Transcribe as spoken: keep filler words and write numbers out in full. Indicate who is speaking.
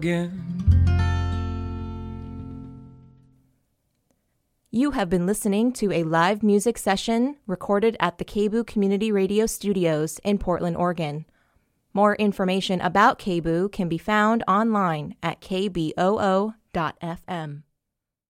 Speaker 1: You have been listening to a live music session recorded at the K B O O Community Radio Studios in Portland, Oregon. More information about K B O O can be found online at k b o o dot f m.